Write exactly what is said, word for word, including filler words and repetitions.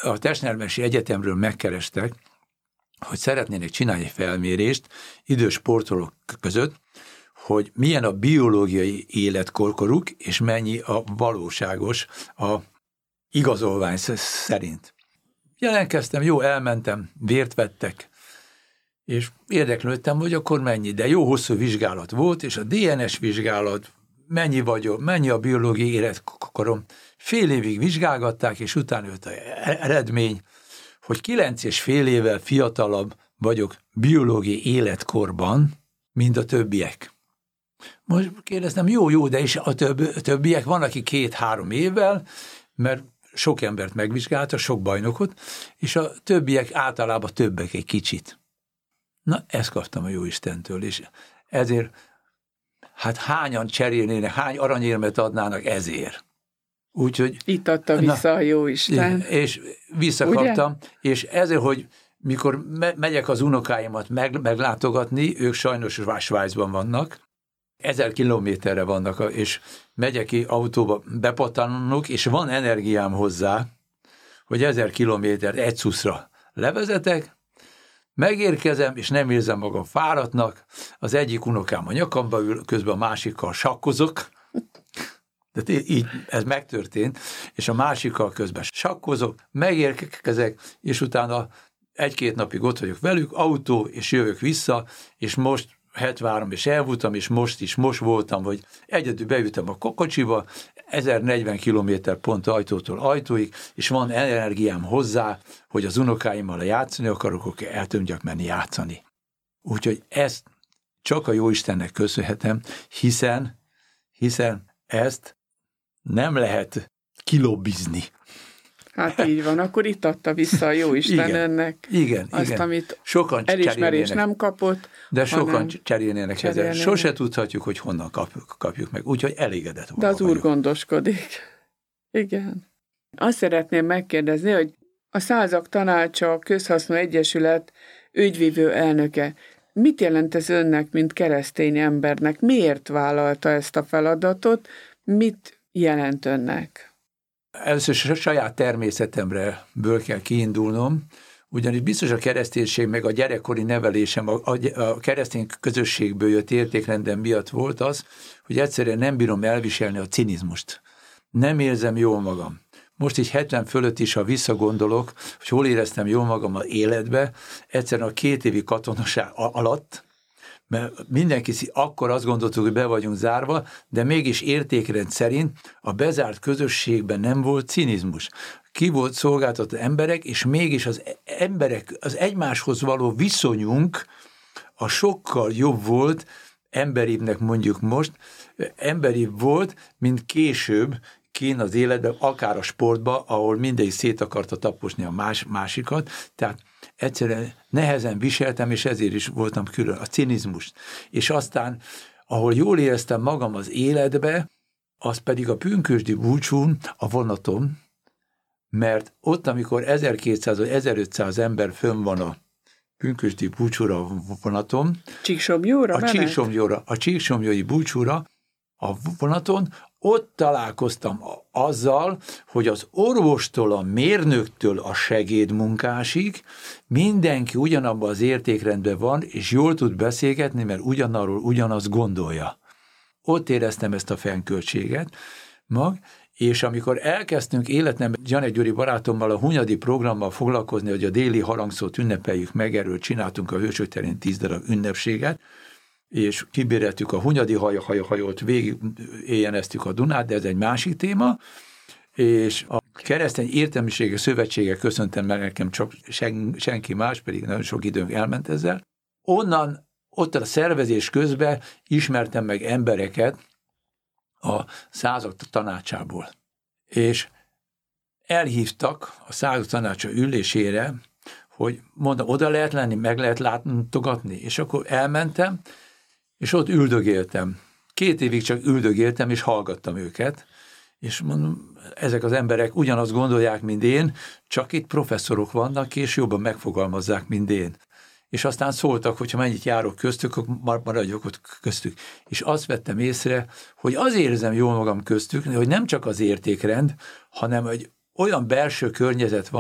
a Testnevelési Egyetemről megkerestek, hogy szeretnének csinálni felmérést idős sportolók között, hogy milyen a biológiai életkorkoruk, és mennyi a valóságos a igazolvány szerint. Jelentkeztem, jó, elmentem, vért vettek, és érdeklődtem, hogy akkor mennyi, de jó hosszú vizsgálat volt, és a dé en es vizsgálat, mennyi vagyok, mennyi a biológiai életkorom. Fél évig vizsgálgatták, és utána jött az eredmény, hogy kilenc és fél évvel fiatalabb vagyok biológiai életkorban, mint a többiek. Most kérdeztem, jó, jó, de is a több, többiek van, aki két-három évvel, mert sok embert megvizsgálta, sok bajnokot, és a többiek általában többek egy kicsit. Na, ezt kaptam a Jóistentől, és ezért, hát hányan cserélnének, hány aranyérmet adnának ezért. Úgyhogy... Itt adta vissza na, a Jóisten. És visszakaptam, ugye? És ezért, hogy mikor me- megyek az unokáimat meg, meglátogatni, ők sajnos Svájcban vannak, ezer kilométerre vannak, és megyek ki autóba, bepattanok, és van energiám hozzá, hogy ezer kilométert egy szuszra levezetek, megérkezem, és nem érzem magam fáradtnak, az egyik unokám a nyakamba ül, közben a másikkal sakkozok, de így ez megtörtént, és a másikkal közben sakkozok, megérkezek, és utána egy-két napig ott vagyok velük, autó, és jövök vissza, és most hetvenhárom, és elvultam, és most is, most voltam, hogy egyedül beültem a kocsiba, ezernegyven kilométer pont ajtótól ajtóig, és van energiám hozzá, hogy az unokáimmal játszani akarok, akkor el tudjak menni játszani. Úgyhogy ezt csak a Jóistennek köszönhetem, hiszen, hiszen ezt nem lehet kilobbizni. Hát így van, akkor itt adta vissza a Jóisten igen, önnek igen, azt, igen. amit sokan elismerés nem kapott. De sokan cserélnének, cserélnének ezzel. Sose tudhatjuk, hogy honnan kapjuk, kapjuk meg. Úgyhogy elégedett volna. De az Úr gondoskodik. Igen. Azt szeretném megkérdezni, hogy a Százak Tanácsa Közhasznú Egyesület ügyvívő elnöke, mit jelent ez önnek, mint keresztény embernek? Miért vállalta ezt a feladatot? Mit jelent önnek? Először a saját természetemre ből kell kiindulnom, ugyanis biztos a kereszténység meg a gyerekkori nevelésem, a, a keresztény közösségből jött értékrendem miatt volt az, hogy egyszerűen nem bírom elviselni a cinizmust. Nem érzem jól magam. Most így hetven fölött is, ha visszagondolok, hogy hol éreztem jól magam az életbe, egyszerűen a két évi katonaság alatt, mert mindenki akkor azt gondoltuk, hogy be vagyunk zárva, de mégis értékrend szerint a bezárt közösségben nem volt cinizmus. Ki volt szolgáltató emberek, és mégis az emberek, az egymáshoz való viszonyunk a sokkal jobb volt, emberibbnek mondjuk most, emberibb volt, mint később kín az életben, akár a sportban, ahol mindegyik szét akarta taposni a más, másikat, tehát egyszerűen nehezen viseltem, és ezért is voltam külön, a cinizmust. És aztán, ahol jól éreztem magam az életbe, az pedig a pünkösdi búcsún, a vonaton, mert ott, amikor ezerkétszáz vagy ezerötszáz ember fönn van a pünkösdi búcsúra a vonaton, Csíksomjóra a Csíksomjóra, a Csíksomjói búcsúra a vonaton, ott találkoztam azzal, hogy az orvostól, a mérnöktől a segédmunkásig mindenki ugyanabban az értékrendben van, és jól tud beszélgetni, mert ugyanarról ugyanazt gondolja. Ott éreztem ezt a fennköltséget mag, és amikor elkezdtünk életemben Janek Gyuri barátommal a Hunyadi programmal foglalkozni, hogy a déli harangszót ünnepeljük meg, erről csináltunk a Hősök terén tíz darab ünnepséget, és kibéreltük a Hunyadi hajót, végig éjjeneztük a Dunát, de ez egy másik téma, és a Keresztény Értelmiségi Szövetsége köszöntem meg nekem, csak sen, senki más, pedig nagyon sok időnk elment ezzel. Onnan, ott a szervezés közben ismertem meg embereket a Százak Tanácsából. És elhívtak a Százak Tanácsa ülésére, hogy mondom, oda lehet lenni, meg lehet látogatni, és akkor elmentem, és ott üldögéltem. Két évig csak üldögéltem, és hallgattam őket, és mondom, ezek az emberek ugyanazt gondolják, mint én, csak itt professzorok vannak, és jobban megfogalmazzák, mint én. És aztán szóltak, hogyha mennyit járok köztük, akkor maradjak ott köztük. És azt vettem észre, hogy azért érzem jól magam köztük, hogy nem csak az értékrend, hanem egy olyan belső környezet van,